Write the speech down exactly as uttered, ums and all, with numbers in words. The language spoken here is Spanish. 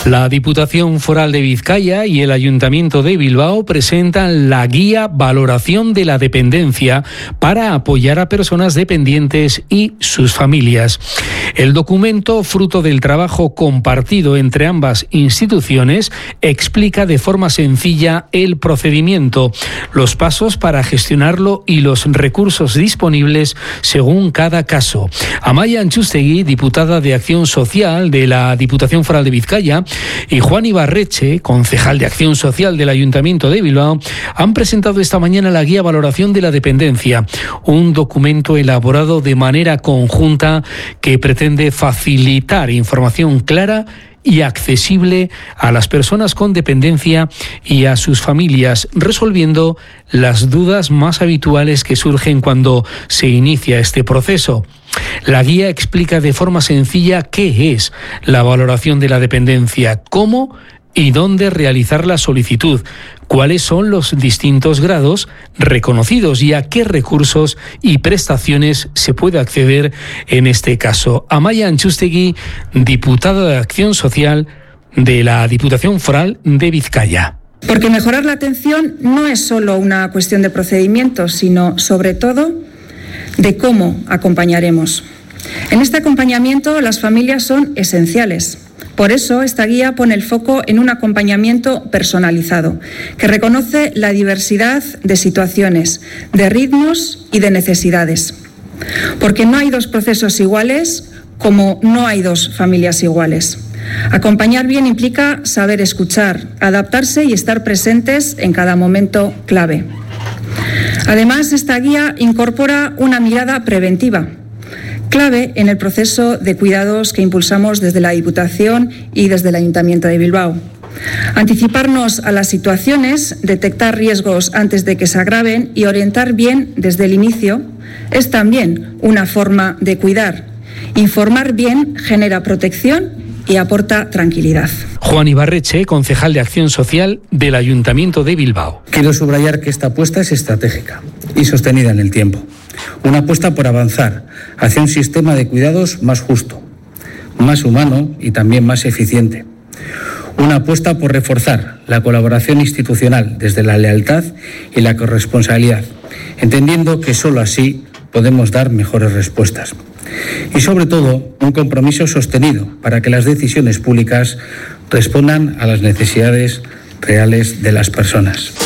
La Diputación Foral de Vizcaya y el Ayuntamiento de Bilbao presentan la guía Valoración de la Dependencia para apoyar a personas dependientes y sus familias. El documento, fruto del trabajo compartido entre ambas instituciones, explica de forma sencilla el procedimiento, los pasos para gestionarlo y los recursos disponibles según cada caso. Amaia Antxustegui, diputada de Acción Social de la Diputación Foral de Vizcaya, y Juan Ibarreche, concejal de Acción Social del Ayuntamiento de Bilbao, han presentado esta mañana la guía Valoración de la Dependencia, un documento elaborado de manera conjunta que pretende facilitar información clara y accesible a las personas con dependencia y a sus familias, resolviendo las dudas más habituales que surgen cuando se inicia este proceso. La guía explica de forma sencilla qué es la valoración de la dependencia, cómo y dónde realizar la solicitud, cuáles son los distintos grados reconocidos y a qué recursos y prestaciones se puede acceder en este caso. Amaia Antxustegui, diputada de Acción Social de la Diputación Foral de Vizcaya. Porque mejorar la atención no es solo una cuestión de procedimientos, sino sobre todo de cómo acompañaremos. En este acompañamiento las familias son esenciales. Por eso, esta guía pone el foco en un acompañamiento personalizado, que reconoce la diversidad de situaciones, de ritmos y de necesidades. Porque no hay dos procesos iguales, como no hay dos familias iguales. Acompañar bien implica saber escuchar, adaptarse y estar presentes en cada momento clave. Además, esta guía incorpora una mirada preventiva, clave en el proceso de cuidados que impulsamos desde la Diputación y desde el Ayuntamiento de Bilbao. Anticiparnos a las situaciones, detectar riesgos antes de que se agraven y orientar bien desde el inicio es también una forma de cuidar. Informar bien genera protección y aporta tranquilidad. Juan Ibarreche, concejal de Acción Social del Ayuntamiento de Bilbao. Quiero subrayar que esta apuesta es estratégica y sostenida en el tiempo. Una apuesta por avanzar hacia un sistema de cuidados más justo, más humano y también más eficiente. Una apuesta por reforzar la colaboración institucional desde la lealtad y la corresponsabilidad, entendiendo que solo así podemos dar mejores respuestas. Y sobre todo, un compromiso sostenido para que las decisiones públicas respondan a las necesidades reales de las personas.